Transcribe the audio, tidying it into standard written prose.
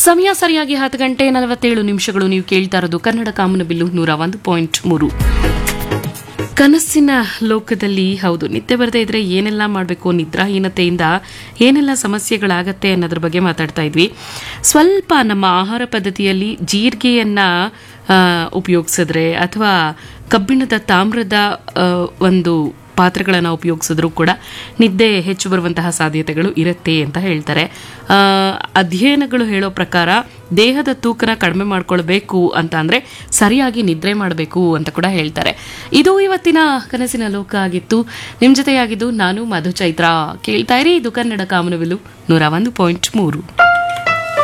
ಸಮಯ ಸರಿಯಾಗಿ 10:47 ನೀವು ಕೇಳ್ತಾ ಇರೋದು ಕನ್ನಡ ಕಾಮನಬಿಲ್ಲು 101.3. ಕನಸಿನ ಲೋಕದಲ್ಲಿ ಹೌದು, ನಿದ್ದೆ ಬರದೇ ಇದ್ರೆ ಏನೆಲ್ಲ ಮಾಡಬೇಕು, ನಿದ್ರಾಹೀನತೆಯಿಂದ ಏನೆಲ್ಲ ಸಮಸ್ಯೆಗಳಾಗತ್ತೆ ಅನ್ನೋದ್ರ ಬಗ್ಗೆ ಮಾತಾಡ್ತಾ ಇದ್ವಿ. ಸ್ವಲ್ಪ ನಮ್ಮ ಆಹಾರ ಪದ್ಧತಿಯಲ್ಲಿ ಜೀರಿಗೆಯನ್ನ ಉಪಯೋಗಿಸಿದ್ರೆ ಅಥವಾ ಕಬ್ಬಿಣದ ತಾಮ್ರದ ಒಂದು ಪಾತ್ರೆಗಳನ್ನು ಉಪಯೋಗಿಸಿದ್ರೂ ಕೂಡ ನಿದ್ದೆ ಹೆಚ್ಚು ಬರುವಂತಹ ಸಾಧ್ಯತೆಗಳು ಇರುತ್ತೆ ಅಂತ ಹೇಳ್ತಾರೆ. ಅಧ್ಯಯನಗಳು ಹೇಳೋ ಪ್ರಕಾರ ದೇಹದ ತೂಕನ ಕಡಿಮೆ ಮಾಡ್ಕೊಳ್ಬೇಕು ಅಂತ ಅಂದ್ರೆ ಸರಿಯಾಗಿ ನಿದ್ರೆ ಮಾಡಬೇಕು ಅಂತ ಕೂಡ ಹೇಳ್ತಾರೆ. ಇದು ಇವತ್ತಿನ ಕನಸಿನ ಲೋಕ ಆಗಿತ್ತು. ನಿಮ್ ಜೊತೆಯಾಗಿದ್ದು ನಾನು ಮಧು ಚೈತ್ರ. ಕೇಳ್ತಾ ಇರಿ, ಇದು ಕನ್ನಡ ಕಾಮನಬಿಲ್ಲು 101.3.